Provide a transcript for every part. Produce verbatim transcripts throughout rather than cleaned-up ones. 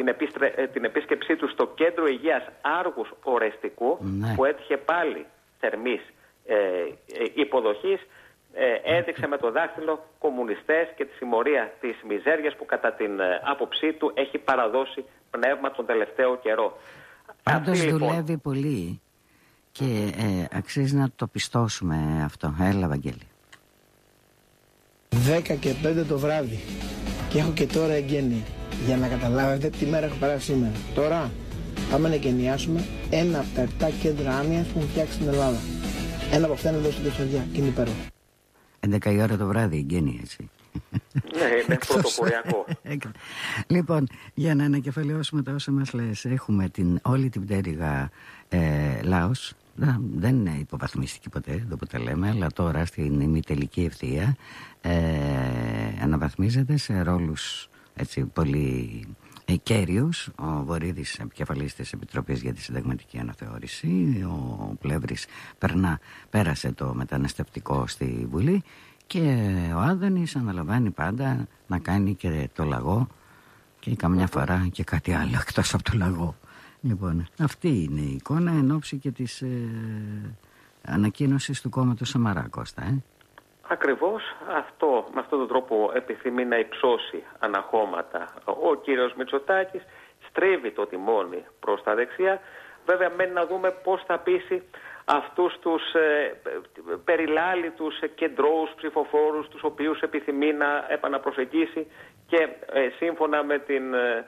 την, επίστρε, την επίσκεψή του στο κέντρο υγείας Άργους Ορεστικού, ναι. που έτυχε πάλι θερμής ε, ε, υποδοχής, ε, έδειξε με το δάχτυλο κομμουνιστές και τη συμμορία της μιζέριας που κατά την ε, άποψή του έχει παραδώσει πνεύμα τον τελευταίο καιρό. Πάντως Αυτή, δουλεύει λοιπόν, πολύ και ε, αξίζει να το πιστώσουμε αυτό. Έλα, Βαγγέλη. δέκα και πέντε το βράδυ και έχω και τώρα εγγένεια. Για να καταλάβετε τι μέρα έχω περάσει σήμερα. Τώρα πάμε να εγκαινιάσουμε ένα από τα επτά κέντρα άνοιας που έχουν φτιάξει στην Ελλάδα. Ένα από αυτά είναι εδώ στην Κεσσαριά και είναι υπέροχο. έντεκα η ώρα το βράδυ εγγένεια, έτσι. Ναι, είναι πρωτοποριακό. Λοιπόν, για να ανακεφαλαιώσουμε τα όσα μας λες, έχουμε την, όλη την πτέρυγα ε, Λάος. Δεν υποβαθμίστηκε ποτέ, εδώ που τα λέμε, αλλά τώρα στην ημιτελική ευθεία ε, αναβαθμίζεται σε ρόλους έτσι, πολύ ε, κέριους. Ο Βορίδης, επικεφαλής της Επιτροπής για τη Συνταγματική Αναθεώρηση, ο Πλεύρης περνά, πέρασε το μεταναστευτικό στη Βουλή και ο Άδωνης αναλαμβάνει πάντα να κάνει και το λαγό και καμιά φορά και κάτι άλλο εκτός από το λαγό. Λοιπόν, αυτή είναι η εικόνα εν ώψη και της ε, ανακοίνωσης του κόμματος Σαμαρά, Κώστα. Ε? Ακριβώς αυτό, με αυτόν τον τρόπο επιθυμεί να υψώσει αναχώματα. Ο κύριος Μητσοτάκης στρίβει το τιμόνι προς τα δεξιά. Βέβαια μένει να δούμε πώς θα πείσει αυτούς τους ε, περιλάλητους κεντρώους ψηφοφόρους, τους οποίους επιθυμεί να επαναπροσεγγίσει και ε, σύμφωνα με την... Ε,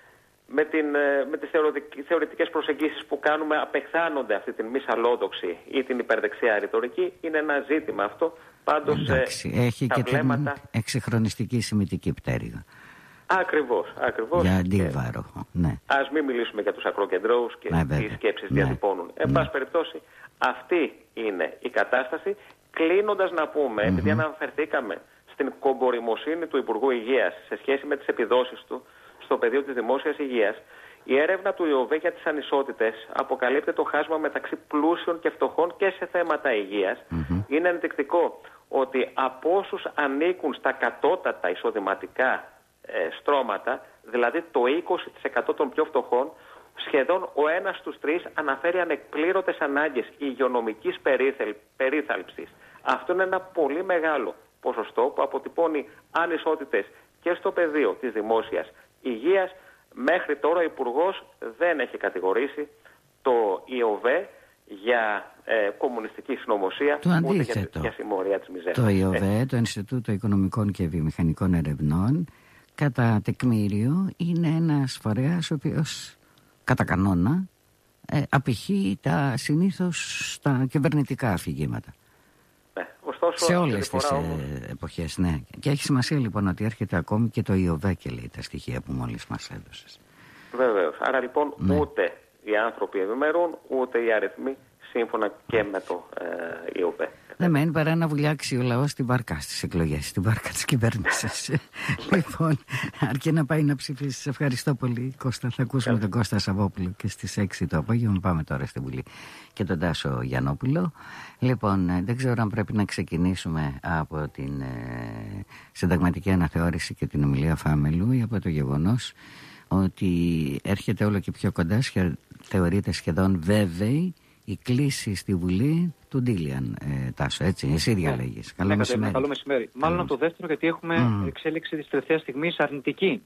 με, την, με τις θεωρητικές προσεγγίσεις που κάνουμε απεχθάνονται αυτή την μη σαλόδοξη ή την υπερδεξιά ρητορική. Είναι ένα ζήτημα αυτό. Πάντως εντάξει, έχει και βλέμματα... την εξυγχρονιστική σημητική πτέρυγα. Ακριβώς, ακριβώς. Για αντίβαρο, ναι. Ας μην μιλήσουμε για τους ακροκεντρώους και ναι, τι σκέψεις ναι. διατυπώνουν. Εν ναι. πάση περιπτώσει, αυτή είναι η κατάσταση. Κλείνοντας να πούμε, mm-hmm. επειδή αναφερθήκαμε στην κομπορημοσύνη του Υπουργού Υγείας σε σχέση με τις επιδόσεις του στο πεδίο της δημόσιας υγείας, η έρευνα του ΙΟΒΕ για τις ανισότητες αποκαλύπτει το χάσμα μεταξύ πλούσιων και φτωχών και σε θέματα υγείας. Mm-hmm. Είναι ενδεικτικό ότι από όσους ανήκουν στα κατώτατα εισοδηματικά ε, στρώματα, δηλαδή το είκοσι τοις εκατό των πιο φτωχών, σχεδόν ο ένας στους τρεις αναφέρει ανεκπλήρωτες ανάγκες υγειονομικής περίθαλψης. Αυτό είναι ένα πολύ μεγάλο ποσοστό που αποτυπώνει ανισότητες και στο πεδίο της δημόσιας υγείας. Μέχρι τώρα ο Υπουργός δεν έχει κατηγορήσει το ΙΟΒΕ για ε, κομμουνιστική συνωμοσία, ούτε για, για συμμορία της μιζέρας. Το ΙΟΒΕ, ε. το Ινστιτούτο Οικονομικών και Βιομηχανικών Ερευνών, κατά τεκμήριο είναι ένας φορέας ο οποίος κατά κανόνα ε, απηχεί τα συνήθως τα κυβερνητικά αφηγήματα. Ναι, ωστόσο, σε όλες τις ε, όμως... εποχές, ναι. Και έχει σημασία λοιπόν ότι έρχεται ακόμη και το ΙΟΒΕ και λέει τα στοιχεία που μόλις μας έδωσες. Βεβαίως. Άρα λοιπόν ναι. ούτε οι άνθρωποι ευημερούν, ούτε οι αριθμοί σύμφωνα και με το ε, ΙΟΒΕ. Δεν μένει παρά να βουλιάξει ο λαός στην βάρκα στις εκλογές, στην βάρκα της κυβέρνησης. Λοιπόν, αρκεί να πάει να ψηφίσει. Ευχαριστώ πολύ, Κώστα. Θα ακούσουμε τον Κώστα Σαββόπουλο και στις έξι το απόγευμα. Πάμε τώρα στη Βουλή και τον Τάσο Γιαννόπουλο. Λοιπόν, δεν ξέρω αν πρέπει να ξεκινήσουμε από την ε, συνταγματική αναθεώρηση και την ομιλία Φάμελου ή από το γεγονός ότι έρχεται όλο και πιο κοντά, θεωρείται σχεδόν βέβαιη, η κλίση στη Βουλή του Ντίλιαν, ε, Τάσο, έτσι, εσύ διαλέγεις. Ναι. Καλό, ναι, μεσημέρι. Καλό μεσημέρι. Καλό. Μάλλον από το δεύτερο, γιατί έχουμε mm. εξέλιξη της τελευταίας στιγμής αρνητική.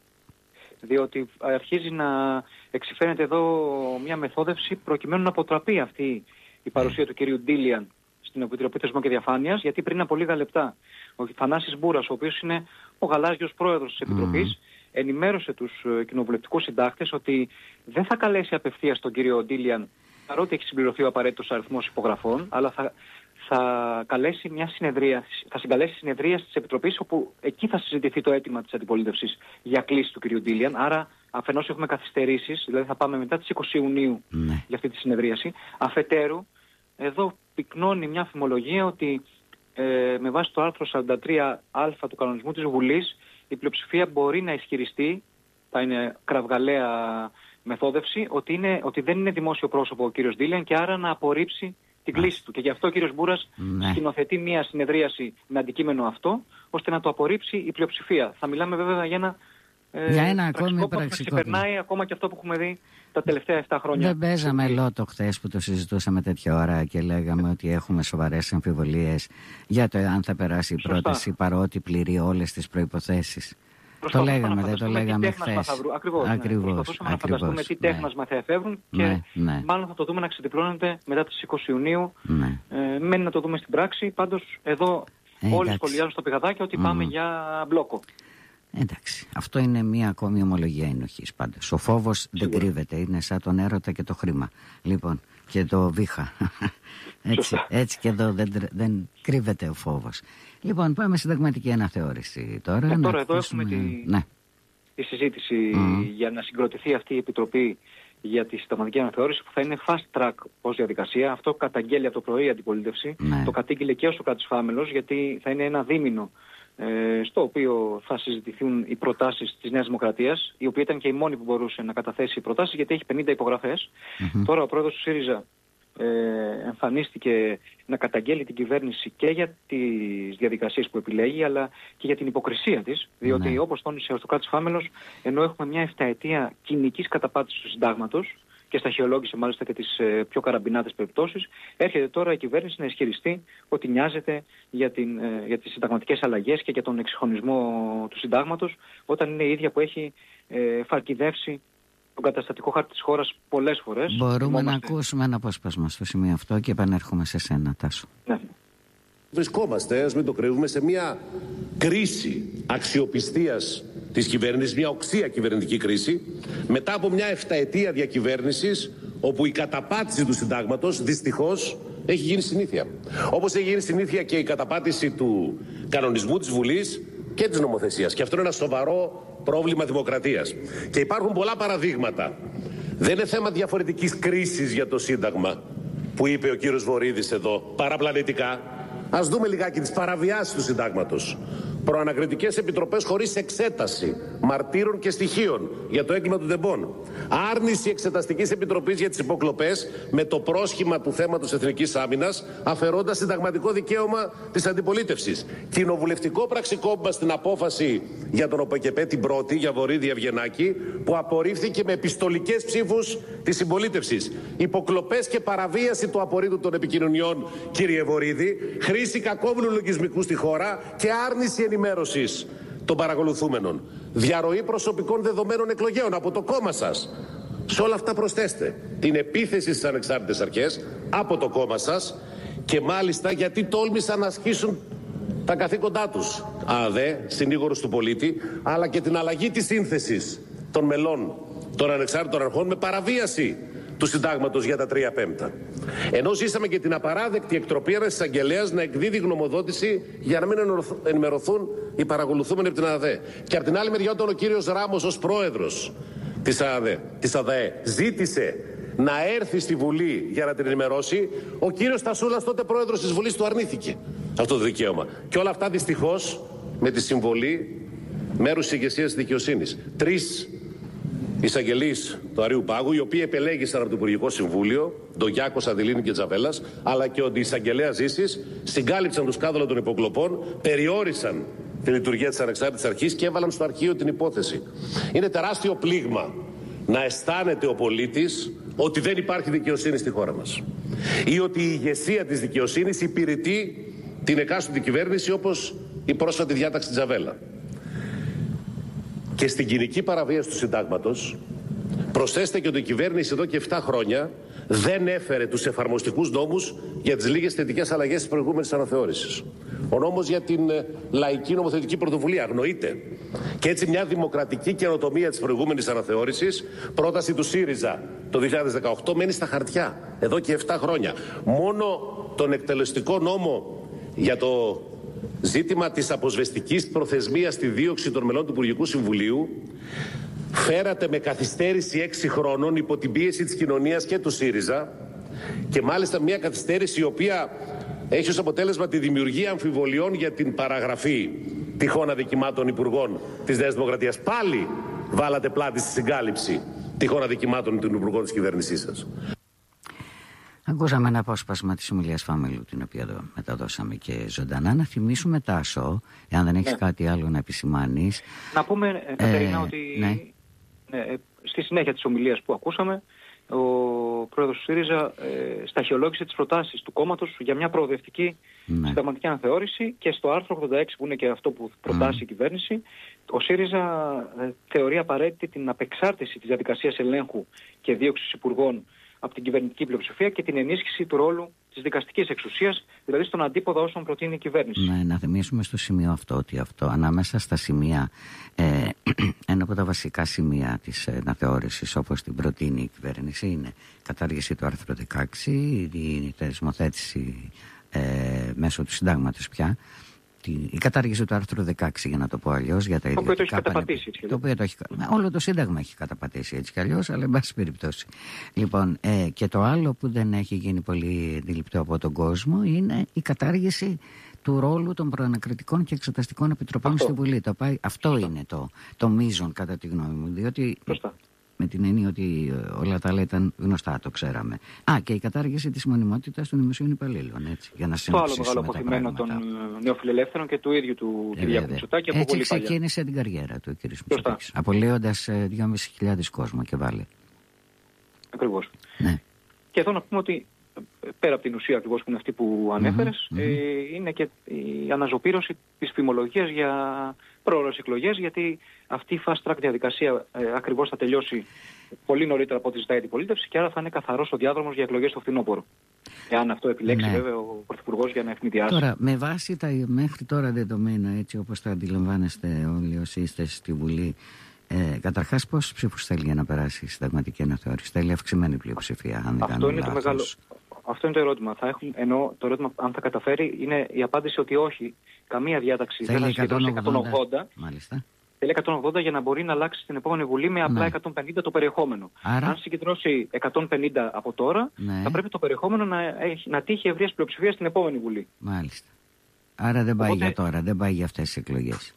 Διότι αρχίζει να εξυφαίνεται εδώ μια μεθόδευση προκειμένου να αποτραπεί αυτή η παρουσία mm. του κυρίου Ντίλιαν στην Επιτροπή Θεσμών και Διαφάνειας, γιατί πριν από λίγα λεπτά ο Θανάσης Μπούρας, ο οποίος είναι ο γαλάζιος πρόεδρος της Επιτροπής, mm. ενημέρωσε τους κοινοβουλευτικούς συντάκτες ότι δεν θα καλέσει απευθείας τον κύριο Ντίλιαν, παρότι έχει συμπληρωθεί ο απαραίτητος αριθμός υπογραφών, αλλά θα, θα, καλέσει μια συνεδρία, θα συγκαλέσει συνεδρία της Επιτροπής, όπου εκεί θα συζητηθεί το αίτημα της αντιπολίτευσης για κλίση του κ. Ντίλιαν. Άρα, αφενός έχουμε καθυστερήσεις, δηλαδή θα πάμε μετά τις είκοσι Ιουνίου ναι. για αυτή τη συνεδρίαση. Αφετέρου, εδώ πυκνώνει μια φημολογία ότι ε, με βάση το άρθρο σαράντα τρία α του κανονισμού της Βουλής, η πλειοψηφία μπορεί να ισχυριστεί, θα είναι κραυγαλαία μεθόδευση, ότι, είναι, ότι δεν είναι δημόσιο πρόσωπο ο κύριος Ντίλιαν και άρα να απορρίψει την κλίση του. Και γι' αυτό ο κύριος Μπούρας ναι. σκηνοθετεί μια συνεδρίαση με αντικείμενο αυτό, ώστε να το απορρίψει η πλειοψηφία. Θα μιλάμε βέβαια για ένα Για ένα ακόμη πραξικόπημα ξεπερνάει ακόμα και αυτό που έχουμε δει τα τελευταία επτά χρόνια. Δεν παίζαμε λότο χθες που το συζητούσαμε τέτοια ώρα και λέγαμε ότι έχουμε σοβαρές αμφιβολίες για το αν θα περάσει η πρόταση, παρότι πληρεί όλες τις προϋποθέσεις. Το λέγαμε, δεν το λέγαμε χθες. Ακριβώς. Ακριβώς. Προσπαθούσαμε να φανταστούμε τι τέχνασμα θα εφεύρουν και ναι, ναι. μάλλον θα το δούμε να ξεδιπλώνεται μετά τις είκοσι Ιουνίου. Ναι. Ε, μένει να το δούμε στην πράξη. Πάντως εδώ ε, όλοι σχολιάζουν στο πηγαδάκι ότι mm. πάμε για μπλόκο. Εντάξει, αυτό είναι μία ακόμη ομολογία ενοχής πάντως. Ο φόβος δεν κρύβεται, είναι σαν τον έρωτα και το χρήμα. Λοιπόν, και το βήχα. έτσι, έτσι και εδώ δεν, δεν κρύβεται ο φόβος. Λοιπόν, πάμε συνταγματική αναθεώρηση τώρα. Ε, τώρα να εδώ ακούσουμε... έχουμε τη, ναι. τη συζήτηση mm. για να συγκροτηθεί αυτή η επιτροπή για τη συνταγματική αναθεώρηση που θα είναι fast track ως διαδικασία. Αυτό καταγγέλει από το πρωί η αντιπολίτευση. Ναι. Το κατήγγειλε και ο Σωκράτης Φάμελος, γιατί θα είναι ένα δίμηνο ε, στο οποίο θα συζητηθούν οι προτάσεις της Νέας Δημοκρατίας, η οποία ήταν και η μόνη που μπορούσε να καταθέσει προτάσεις, γιατί έχει πενήντα υπογραφές. Mm-hmm. Τώρα ο πρόεδρος του ΣΥΡΙΖΑ ε, εμφανίστηκε να καταγγέλει την κυβέρνηση και για τις διαδικασίες που επιλέγει, αλλά και για την υποκρισία της, διότι mm-hmm. όπως τόνισε ο Σωκράτης Φάμελος, ενώ έχουμε μια εφταετία κοινικής καταπάτησης του συντάγματος, και σταχυολόγησε μάλιστα και τις ε, πιο καραμπινάτες περιπτώσεις, έρχεται τώρα η κυβέρνηση να ισχυριστεί ότι νοιάζεται για, την, ε, για τις συνταγματικές αλλαγές και για τον εξυγχρονισμό του συντάγματος, όταν είναι η ίδια που έχει ε, φαρκιδεύσει τον καταστατικό χάρτη της χώρας πολλές φορές. Μπορούμε Θυμόμαστε... να ακούσουμε ένα απόσπασμα στο σημείο αυτό και επανέρχομαι σε σένα, Τάσο. Ναι. Βρισκόμαστε, ας μην το κρύβουμε, σε μια κρίση αξιοπιστίας της κυβέρνησης, μια οξία κυβερνητική κρίση, μετά από μια εφταετία διακυβέρνησης, όπου η καταπάτηση του συντάγματος δυστυχώς έχει γίνει συνήθεια. Όπως έχει γίνει συνήθεια και η καταπάτηση του κανονισμού της Βουλής και της νομοθεσίας. Και αυτό είναι ένα σοβαρό πρόβλημα δημοκρατίας. Και υπάρχουν πολλά παραδείγματα. Δεν είναι θέμα διαφορετικής κρίσης για το Σύνταγμα, που είπε ο κύριος Βορίδης εδώ, παραπλανητικά. Ας δούμε λιγάκι τις παραβιάσεις του συντάγματος. Προανακριτικές επιτροπές χωρίς εξέταση μαρτύρων και στοιχείων για το έγκλημα του Ντεμπόν. Άρνηση εξεταστικής επιτροπής για τις υποκλοπές με το πρόσχημα του θέματος εθνικής άμυνας, αφαιρώντας συνταγματικό δικαίωμα της αντιπολίτευσης. Κοινοβουλευτικό πραξικόπημα στην απόφαση για τον ΟΠΕΚΕΠΕ την πρώτη, για Βορίδη Ευγενάκη, που απορρίφθηκε με επιστολικές ψήφους της συμπολίτευσης. Υποκλοπές και παραβίαση του απορρίτου των επικοινωνιών, κύριε Βορίδη, χρήση κακόβουλου λογισμικού στη χώρα και άρνηση ενημέρωσης των παρακολουθούμενων. Διαρροή προσωπικών δεδομένων εκλογέων από το κόμμα σας. Σε όλα αυτά προσθέστε την επίθεση στις ανεξάρτητες αρχές από το κόμμα σας, και μάλιστα γιατί τόλμησαν να ασκήσουν τα καθήκοντά τους, ΑΔΕ, συνήγορος του πολίτη, αλλά και την αλλαγή της σύνθεσης των μελών των ανεξάρτητων αρχών με παραβίαση του συντάγματος για τα τρία πέμπτα. Ενώ ζήσαμε και την απαράδεκτη εκτροπή ένας εισαγγελέας να εκδίδει γνωμοδότηση για να μην ενημερωθούν οι παρακολουθούμενοι από την ΑΔΕ. Και από την άλλη μεριά, όταν ο κύριος Ράμος ως πρόεδρος της ΑΔΕ, της ΑΔΕ ζήτησε να έρθει στη Βουλή για να την ενημερώσει, ο κύριος Στασούλας, τότε πρόεδρος της Βουλής, του αρνήθηκε αυτό το δικαίωμα. Και όλα αυτά δυστυχώς με τη συμβολή μέρους της ηγεσίας της δικαιοσύνης. Τρεις εισαγγελείς του Αρείου Πάγου, οι οποίοι επελέγησαν από το Υπουργικό Συμβούλιο, Ντογιάκος, Αδηλίνη και Τζαβέλας, αλλά και ο εισαγγελέας Ζήσης, συγκάλυψαν το σκάνδαλο των υποκλοπών, περιόρισαν τη λειτουργία της ανεξάρτητης αρχής και έβαλαν στο αρχείο την υπόθεση. Είναι τεράστιο πλήγμα να αισθάνεται ο πολίτης ότι δεν υπάρχει δικαιοσύνη στη χώρα μας, ή ότι η ηγεσία της δικαιοσύνης υπηρετεί την εκάστοτε κυβέρνηση, όπως η πρόσφατη διάταξη Τζαβέλα. Και στην κοινική παραβίαση του συντάγματος προσθέστε και ότι η κυβέρνηση εδώ και επτά χρόνια δεν έφερε τους εφαρμοστικούς νόμους για τις λίγες θετικές αλλαγές της προηγούμενης αναθεώρησης. Ο νόμος για την λαϊκή νομοθετική πρωτοβουλία αγνοείται. Και έτσι μια δημοκρατική καινοτομία της προηγούμενης αναθεώρησης, πρόταση του ΣΥΡΙΖΑ το δύο χιλιάδες δεκαοκτώ, μένει στα χαρτιά εδώ και επτά χρόνια. Μόνο τον εκτελεστικό νόμο για το ζήτημα της αποσβεστικής προθεσμίας στη δίωξη των μελών του Υπουργικού Συμβουλίου φέρατε με καθυστέρηση έξι χρόνων υπό την πίεση της κοινωνίας και του ΣΥΡΙΖΑ, και μάλιστα μια καθυστέρηση η οποία έχει ως αποτέλεσμα τη δημιουργία αμφιβολιών για την παραγραφή τυχόν αδικημάτων υπουργών της Νέας Δημοκρατίας. Πάλι βάλατε πλάτη στη συγκάλυψη τυχόν αδικημάτων των υπουργών της κυβέρνησής σας. Ακούσαμε ένα απόσπασμα της ομιλίας Φάμελου, την οποία εδώ μεταδώσαμε και ζωντανά. Να θυμίσουμε, Τάσο, εάν δεν έχεις ναι. κάτι άλλο να επισημάνεις. Να πούμε, Κατερίνα, ε, ότι ναι. ε, στη συνέχεια της ομιλίας που ακούσαμε, ο πρόεδρος του ΣΥΡΙΖΑ ε, σταχυολόγησε τις προτάσεις του κόμματος για μια προοδευτική ναι. συνταγματική αναθεώρηση, και στο άρθρο ογδόντα έξι, που είναι και αυτό που προτάσει mm. η κυβέρνηση, ο ΣΥΡΙΖΑ ε, θεωρεί απαραίτητη την απεξάρτηση της διαδικασίας ελέγχου και δίωξης υπουργών από την κυβερνητική πλειοψηφία και την ενίσχυση του ρόλου της δικαστικής εξουσίας, δηλαδή στον αντίποδα όσων προτείνει η κυβέρνηση. Ναι, να θυμίσουμε στο σημείο αυτό ότι αυτό ανάμεσα στα σημεία, ε, ένα από τα βασικά σημεία της αναθεώρησης, όπως την προτείνει η κυβέρνηση, είναι η κατάργηση του άρθρου δεκαέξι, η θεσμοθέτηση ε, μέσω του συντάγματος πια, η κατάργηση του άρθρου δεκαέξι, για να το πω αλλιώς, για τα ιδιωτικά. Το οποίο το έχει καταπατήσει έτσι κι αλλιώς. Το, το έχει, όλο το Σύνταγμα έχει καταπατήσει έτσι κι αλλιώς, αλλά εν πάση περιπτώσει. Λοιπόν, ε, και το άλλο που δεν έχει γίνει πολύ αντιληπτό από τον κόσμο είναι η κατάργηση του ρόλου των προανακριτικών και εξεταστικών επιτροπών αυτό. Στη Βουλή. Το πάει, αυτό Σωστά. είναι το, το μείζον, κατά τη γνώμη μου. Διότι. Σωστά. Με την έννοια ότι όλα τα άλλα ήταν γνωστά, το ξέραμε. Α, και η κατάργηση της μονιμότητας των δημοσίων υπαλλήλων, έτσι, για να συνοψίσουμε τα πράγματα. Το άλλο μεγάλο αποθυμένο των νεοφιλελεύθερων και του ίδιου του ε, Κυριάκου Μητσοτάκη από πολύ παλιά. Έτσι ξεκίνησε την καριέρα του ο κ. Μητσοτάκης, απολύοντας δυόμισι χιλιάδες κόσμο και βάλε. Ακριβώς. Ναι. Και εδώ να πούμε ότι πέρα από την ουσία ακριβώς που είναι αυτή που ανέφερες, mm-hmm. ε, είναι και η αναζωπήρωση της φημολογίας για πρόορες εκλογές, γιατί αυτή η fast track διαδικασία ε, ακριβώς θα τελειώσει πολύ νωρίτερα από ό,τι ζητάει η αντιπολίτευση, και άρα θα είναι καθαρός ο διάδρομος για εκλογές στο φθινόπωρο. Εάν αυτό επιλέξει, ναι. βέβαια, ο Πρωθυπουργός για να ευνηδιάσει. Τώρα, με βάση τα μέχρι τώρα δεδομένα, έτσι όπως τα αντιλαμβάνεστε όλοι όσοι είστε στη Βουλή, Ε, καταρχάς, πόσους ψήφους θέλει για να περάσει η συνταγματική αναθεώρηση? Θέλει αυξημένη πλειοψηφία, αν δεν κάνω λάθος. Μεγάλο... Αυτό είναι το ερώτημα. Θα έχουν... Ενώ το ερώτημα, αν θα καταφέρει, είναι η απάντηση ότι όχι. Καμία διάταξη θέλει δεν θα σχεδίσει εκατόν ογδόντα. Μάλιστα. Θέλει εκατόν ογδόντα για να μπορεί να αλλάξει στην επόμενη Βουλή με απλά ναι. εκατόν πενήντα το περιεχόμενο. Άρα... Αν συγκεντρώσει εκατόν πενήντα από τώρα, ναι. θα πρέπει το περιεχόμενο να, έχει... να τύχει ευρείας πλειοψηφίας στην επόμενη Βουλή. Μάλιστα. Άρα δεν πάει Οπότε... για τώρα, δεν πάει για αυτές τις εκλογές.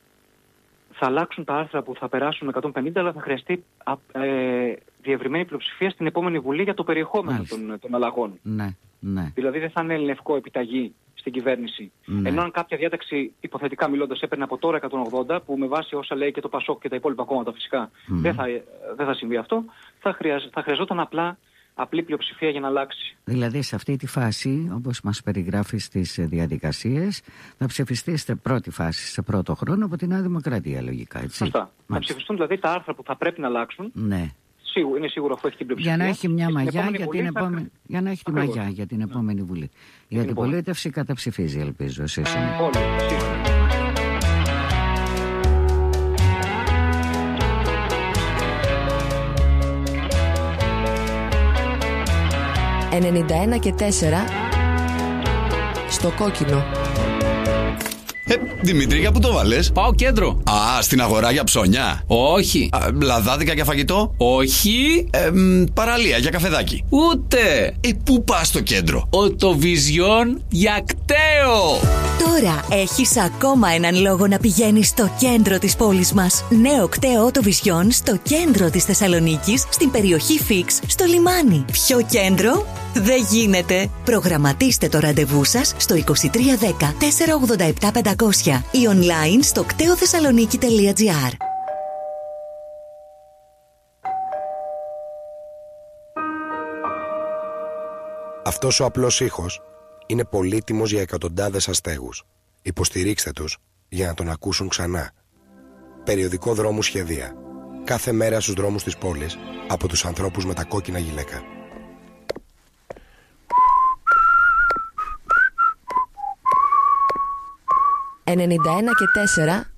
Θα αλλάξουν τα άρθρα που θα περάσουν εκατόν πενήντα, αλλά θα χρειαστεί ε, διευρυμένη πλειοψηφία στην επόμενη Βουλή για το περιεχόμενο των, των αλλαγών. Ναι, ναι. Δηλαδή δεν θα είναι λευκό επιταγή στην κυβέρνηση. Ναι. Ενώ αν κάποια διάταξη, υποθετικά μιλώντας, έπαιρνε από τώρα εκατόν ογδόντα, που με βάση όσα λέει και το ΠΑΣΟΚ και τα υπόλοιπα κόμματα φυσικά, mm. δεν, θα, δεν θα συμβεί αυτό, θα, χρειαζ, θα χρειαζόταν απλά απλή πλειοψηφία για να αλλάξει. Δηλαδή σε αυτή τη φάση, όπως μας περιγράφει στις διαδικασίες, θα ψηφιστεί σε πρώτη φάση, σε πρώτο χρόνο, από τη Νέα Δημοκρατία, λογικά, έτσι. Σωστά. Θα ψηφιστούν δηλαδή τα άρθρα που θα πρέπει να αλλάξουν. Ναι. Σίγουρα, είναι σίγουρο αυτό έχει την πλειοψηφία. Για να έχει μια μαγιά για την επόμενη, θα... για να έχει τη μαγιά για την επόμενη Βουλή. Η αντιπολίτευση καταψηφίζει, ελπίζω, εσείς. Όλοι, ενενήντα ένα και τέσσερα στο κόκκινο. Ε, Δημήτρη, για πού το βάλες? Πάω κέντρο. Α, στην αγορά για ψώνια? Όχι. Α, λαδάδικα για φαγητό? Όχι. Ε, μ, παραλία για καφεδάκι? Ούτε. Ε, πού πας στο κέντρο? Οτοβιζιόν για κταίο. Τώρα έχεις ακόμα έναν λόγο να πηγαίνεις στο κέντρο της πόλης μας. Νέο κταίο Οτοβιζιόν στο κέντρο της Θεσσαλονίκης, στην περιοχή Φίξ, στο λιμάνι. Ποιο κέντρο? Δεν γίνεται. Προγραμματίστε το ραντεβού σας στο είκοσι τρία δέκα τετρακόσια ογδόντα επτά πεντακόσια ή online στο κτέοθεσσαλονίκη τελεία τζι άρ. Αυτός ο απλός ήχος είναι πολύτιμος για εκατοντάδες αστέγους. Υποστηρίξτε τους για να τον ακούσουν ξανά. Περιοδικό Δρόμου Σχεδία. Κάθε μέρα στους δρόμους της πόλης από τους ανθρώπους με τα κόκκινα γυλαίκα. ενενήντα ένα και τέσσερα